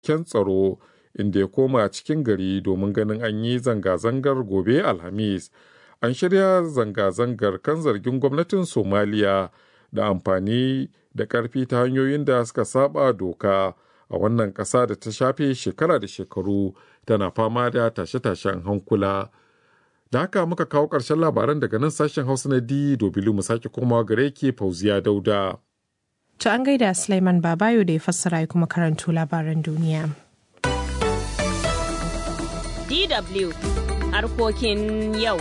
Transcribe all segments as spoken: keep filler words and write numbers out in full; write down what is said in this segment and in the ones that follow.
cikakken tsaro, inda ya koma cikin gari domin ganin an yi zanga-zangar gobe Alhamis. An shirya zanga-zangar kan zargin gwamnatin Somaliya da amfani da ƙarfi ta hanyoyin da suka saba doka a wannan ƙasa da ta shafe shekara da shekaru tana fama da tashe-tashen hankula. Da haka muka kawo ƙarshen labaran daga nan sashen Hausa na D W mu sake komawa gare ke Fauziya Dauda. To an gaida Sulaiman Babayo da ya fassara kuma karanto labaran duniya. D W harkokin yau.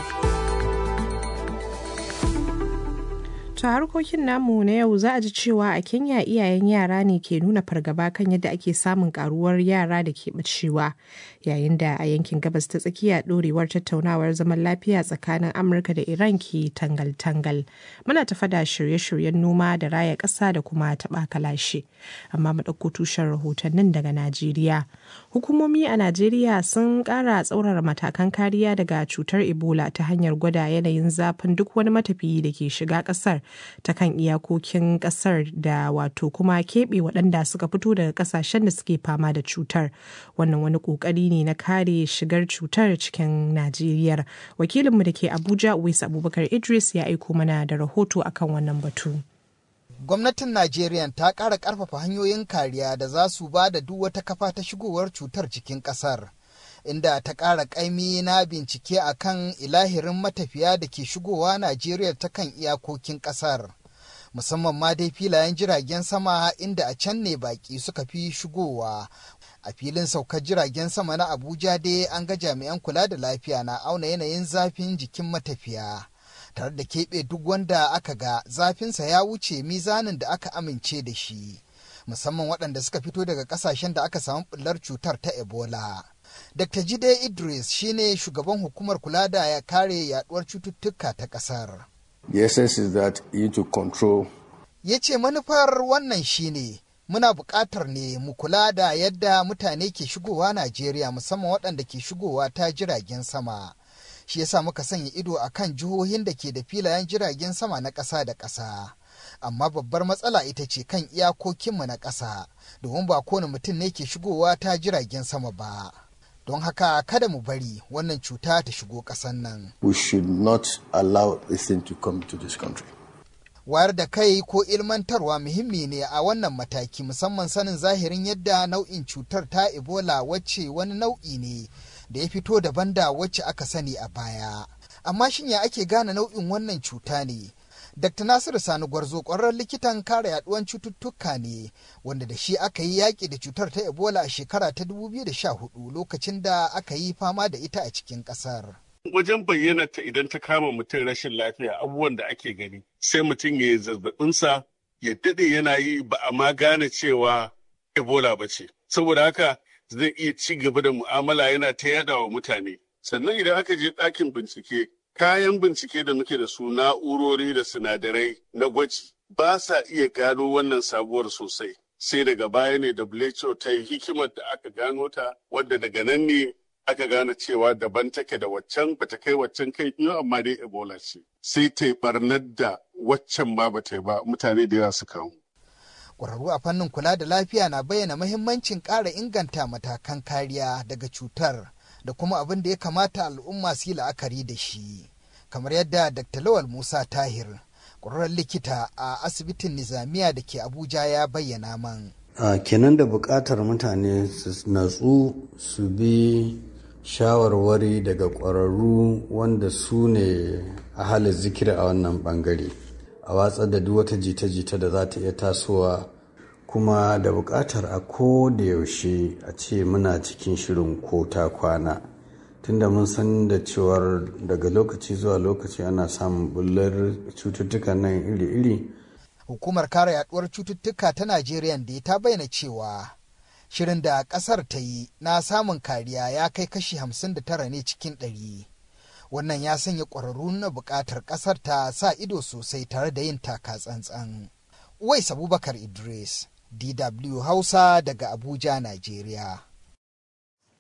To harkokin namu na yau za a ji cewa a Kenya iyayen yara ne ke nuna fargaba kan yadda ake samun karuwar yara da ke bacewa, yayin da a yankin gabas ta tsakiya dorewar tattaunawar zaman lafiya tsakanin Amurka da Iran ke tangal-tangal. Muna tafa da shirye-shiryen noma da raya ƙasa da kuma taɓa kalashe. Amma mu ɗauko tushen rahotannin daga Najeriya. Hukumomi a Najeriya sun ƙara tsaurara matakan kariya daga cutar Ebola ta hanyar gwada yanayin zafin duk wani matafiyi da ke shiga ƙasar ta kan iyakokin kasar da wato kuma keɓe waɗanda suka fito daga ƙasashen da suke fama da cutar. Wannan wani ƙoƙari ne na kare shigar cutar cikin Najeriya. Wakilinmu da ke Abuja, Uwais Abubakar Idris, ya aiko mana da rahoto akan wannan batu. Gwamnatin Najeriya ta ƙara ƙarfafa hanyoyin kariya da za su ba da duk wata kafa ta shigowar cutar cikin ƙasar, inda ta ƙara ƙaimi na bincike a kan ilahirin matafiya da ke shigowa Najeriya ta kan iyakokin ƙasar, musamman ma dai filayen jiragen sama inda a can ne baƙi suka fi shigowa. A filin saukar jiragen sama na Abuja dai an ga jami'an kula da lafiya na auna yanayin zafin jikin matafiya, tare da keɓe duk wanda aka ga zafinsa ya wuce mizanin da aka amince da shi, musamman waɗanda suka fito daga ƙasashen da aka samu ɓullar cutar ta Ebola. Dokta Jide Idris shine shugaban hukumar kula da ya kare yaduwar cututtuka ta kasar. The essence is that you to control. Ya ce manufar wannan shine muna buƙatar ne mu kula da yadda mutane ke shigowa Najeriya, musamman waɗanda ke shigowa ta jiragen sama. Shi yasa muka sanya ido a kan jihohin da ke da filayen jiragen sama na ƙasa da ƙasa. Amma babbar matsala ita ce kan iyakokinmu na ƙasa, domin ba kowane mutum ne ke shigowa ta jiragen sama ba. Don haka kada mu bari wannan cuta ta shigo ƙasar nan. We should not allow this thing to come to this country. Wayar da kai ko ilmantarwa muhimmi ne a wannan mataki, musamman sanin zahirin yadda nau'in cutar ta Ebola wacce wani nau'i ne da ya fito daban da wacce aka sani a baya. Amma shin ya ake gane nau'in wannan cuta ne? Dokta Nasiru Sani Gwarzo ƙwararren likitan kare yaduwan cututtuka ne, wanda da shi aka yi yaƙi da cutar ta Ebola a shekara ta dubu biyu da sha hudu lokacin da aka yi fama da ita a cikin ƙasar. Wajen bayyana ta idan ta kama mutum rashin lafiya, abubuwan da ake gani sai mutum ya yi zazzabinsa ya daɗe yana yi ba a ma gane cewa Ebola ba ce. Saboda haka zai iya ci gaba da mu'amala yana ta yada wa mutane. Sannan idan aka je ɗakin bincike, kayan bincike da muke da su na'urori da sinadarai na gwaji ba sa iya gano wannan sabuwar sosai. Sai daga baya ne W H O ta yi hikimar da aka gano ta, wadda daga nan ne aka gane cewa daban take da waccan, bata kai waccan kai biyu amma dai Ebola ce. Sai ta yi barnar da waccan ma bata yi ba, mutane da yawa su kamu. Ƙwararru a fannin kula da lafiya na bayyana muhimmancin ƙara inganta matakan kariya daga cutar da kuma abin da ya kamata al'umma su yi la'akari da shi, kamar yadda Dokta Lawal Musa Tahir, ƙwararren likita a asibitin Nizamiya da ke Abuja ya bayyana man. A kenan da buƙatar mutane su natsu su bi shawarwari daga ƙwararru wanda su ne a halin zikiri a wannan ɓangare, a watsar da duk wata jita-jita da za ta iya tasowa, kuma da buƙatar a ko da yaushe a ce muna cikin shirin ko ta kwana, tunda mun san da cewar daga lokaci zuwa lokaci ana samun bullar cututtukan nan iri-iri. Hukumar kare yaduwar cututtuka ta Najeriya da ta bayyana cewa shirin da ƙasar ta yi na samun kariya ya kai kashi hamsin da tara ne cikin ɗari. Wannan ya sanya ƙwararru na buƙatar ƙasar ta sa ido sosai tare da yin taka tsantsan. Uwais Abubakar Idris, D W Hausa daga Abuja, Najeriya.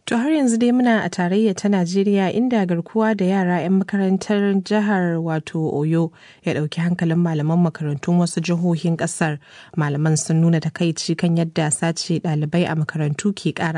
To har yanzu dai muna a tarayya ta Najeriya inda garkuwa da yara 'yan makarantar jihar wato Oyo ya ɗauki hankalin malaman makarantun wasu jihohin ƙasar. Malaman sun nuna takaici kan yadda sace ɗalibai a makarantu ke ƙara